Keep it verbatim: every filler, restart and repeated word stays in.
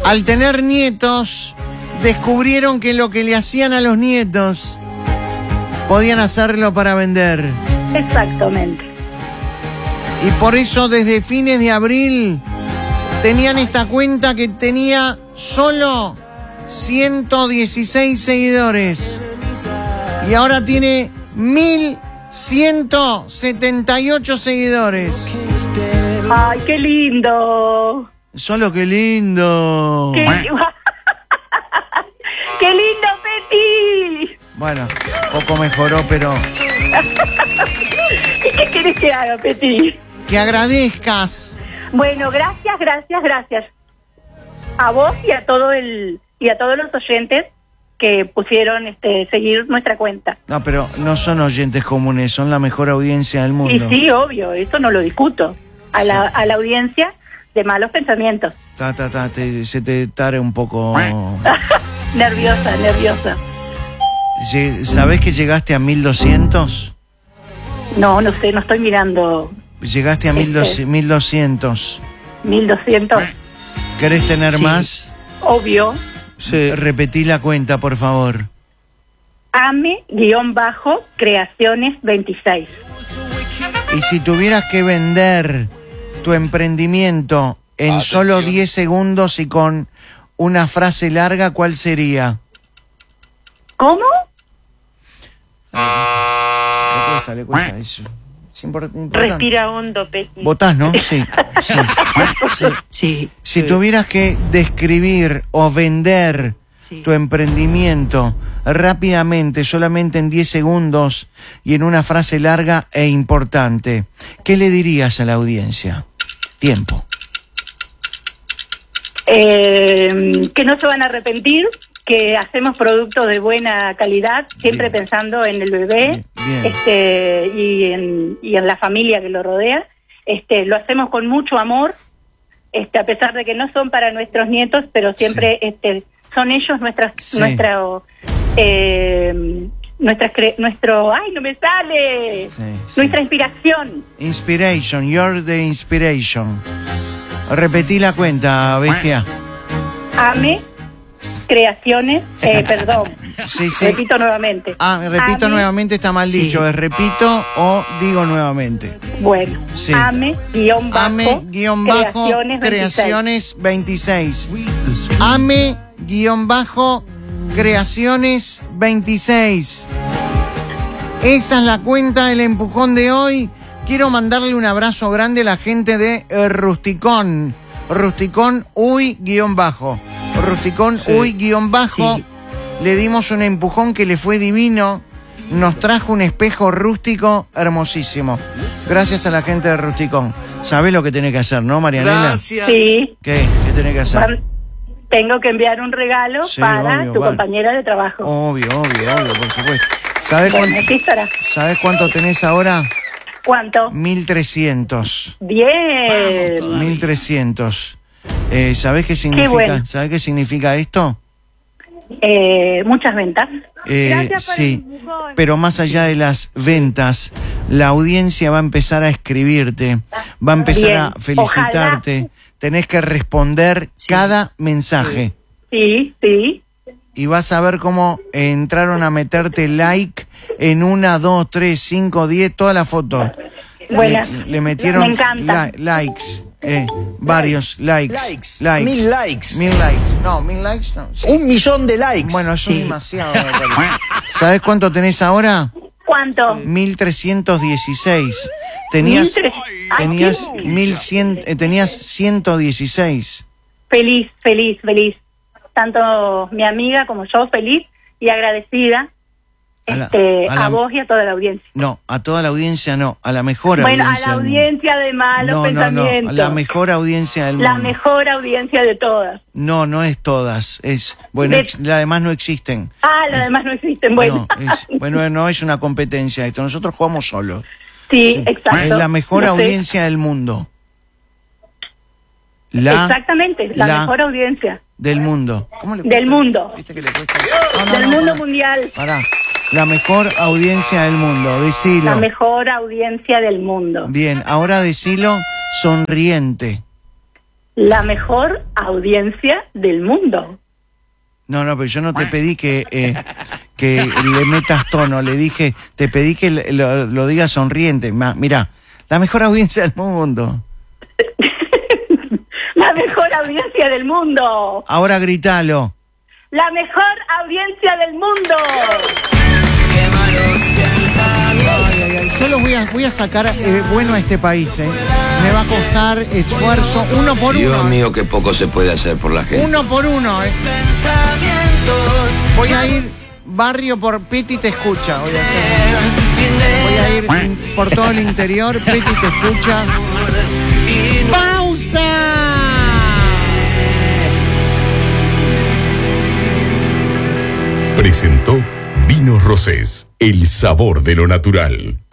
Al tener nietos, descubrieron que lo que le hacían a los nietos podían hacerlo para vender. Exactamente. Y por eso desde fines de abril tenían esta cuenta que tenía solo ciento dieciséis seguidores. Y ahora tiene mil ciento setenta y ocho seguidores. ¡Ay, qué lindo! Solo qué lindo. ¡Qué, ¡Qué lindo, Peti! Bueno, poco mejoró, pero... ¿Qué querés que haga, Peti? Que agradezcas. Bueno, gracias, gracias, gracias. A vos y a todo el y a todos los oyentes que pusieron este seguir nuestra cuenta. No, pero no son oyentes comunes, son la mejor audiencia del mundo. Y sí, obvio, eso no lo discuto. A la, a la audiencia de Malos Pensamientos. Ta, ta, ta, te, se te tare un poco. Nerviosa, nerviosa. ¿Sabés que llegaste a mil doscientos? No, no sé, no estoy mirando. Llegaste a Este. mil doscientos. mil doscientos. ¿Querés tener Sí. más? Obvio. Sí. Repetí la cuenta, por favor. Ame-creaciones veintiséis. Y si tuvieras que vender tu emprendimiento en Atención. solo diez segundos y con una frase larga, ¿cuál sería? ¿Cómo? Le cuesta, le cuesta eso. Es import- importante. Respira hondo, Peti. ¿Votás, no? Sí. sí. sí. Sí. Si tuvieras que describir o vender Sí. tu emprendimiento rápidamente, solamente en diez segundos y en una frase larga e importante, ¿qué le dirías a la audiencia? Tiempo. Eh, que no se van a arrepentir, que hacemos productos de buena calidad, siempre Bien. pensando en el bebé Bien. este y en, y en la familia que lo rodea. Este, lo hacemos con mucho amor, este, a pesar de que no son para nuestros nietos, pero siempre Sí. este, son ellos nuestras, Sí. nuestra, eh, nuestras cre- nuestro, ay, no me sale, Sí, sí. nuestra inspiración. Inspiration, you're the inspiration. Repetí la cuenta, bestia. Ame creaciones, eh, perdón, Sí, sí. repito nuevamente. Ah, repito Ame- nuevamente, está mal Sí. dicho. ¿Es repito o digo nuevamente? Bueno, Sí. ame guión bajo Ame guión bajo creaciones creaciones veintiséis. Ame guión bajo creaciones veintiséis. Esa es la cuenta del empujón de hoy. Quiero mandarle un abrazo grande a la gente de eh, Rusticón. Rusticón uy guión bajo. Rusticón Sí. uy guión bajo. Sí. Le dimos un empujón que le fue divino. Nos trajo un espejo rústico hermosísimo. Gracias a la gente de Rusticón. ¿Sabés lo que tenés que hacer, no, Marianela? Gracias. Sí, ¿Qué? ¿Qué tenés que hacer? van- tengo que enviar un regalo Sí, para obvio, tu vale. compañera de trabajo. Obvio, obvio, obvio, por supuesto. ¿Sabés, Bueno, cuánto, así estará. ¿Sabés cuánto tenés ahora? ¿Cuánto? mil trescientos. Bien. mil trescientos. Eh, ¿Sabés qué significa? bueno. ¿Sabés qué significa esto? Eh, muchas ventas. Eh, Gracias por sí, el empujón. pero más allá de las ventas, la audiencia va a empezar a escribirte, va a empezar Bien, a felicitarte. Tenés que responder Sí. cada mensaje. Sí, sí. Y vas a ver cómo entraron a meterte like en una, dos, tres, cinco, diez, todas las fotos. Buena. Le, le metieron Me encanta. li- likes, eh, varios likes, Likes, likes, mil likes. mil likes, no, mil likes, no. Sí. Un millón de likes. Bueno, eso Sí. es demasiado. me parece. ¿Sabés cuánto tenés ahora? ¿Cuánto? mil trescientos dieciséis. Tenías, Mil tres- Ay, tenías sí. mil cien, eh, tenías ciento dieciséis. Feliz, feliz, feliz. Tanto mi amiga como yo feliz y agradecida A la- este, a a, la- vos y a toda la audiencia. No, a toda la audiencia no, a la mejor Bueno, a audiencia. la del mundo. audiencia de Malos No, no, no, Pensamientos. a la mejor audiencia del La mundo. mejor audiencia de todas. No, no es todas, es, bueno, De- ex- las demás no existen. Ah, las demás no existen. Bueno, No, es, bueno, no es una competencia esto, nosotros jugamos solos. sí, exacto. Es la mejor Lo sé. audiencia del mundo. La Exactamente, la, la- mejor audiencia del mundo. ¿Cómo le del cuesta? mundo, ¿Viste que le cuesta? No, no, del no, mundo pará. mundial, Pará. La mejor audiencia del mundo, decilo. la mejor audiencia del mundo. Bien, ahora decilo sonriente. La mejor audiencia del mundo. No, no, pero yo no te pedí que, eh, que le metas tono, le dije, te pedí que lo, lo digas sonriente. Mirá, la mejor audiencia del mundo. La mejor audiencia del mundo. Ahora gritalo. La mejor audiencia del mundo. Ay, ay, ay. Yo los voy a, voy a sacar eh, bueno a este país, ¿eh? Me va a costar esfuerzo uno por uno. Dios mío, qué poco se puede hacer por la gente. Uno por uno, ¿eh? Voy a ir barrio por Peti te escucha. Voy a hacer. Voy a ir in, por todo el interior. Peti te escucha. ¡Pausa! Presentó Vinos Rosés, el sabor de lo natural.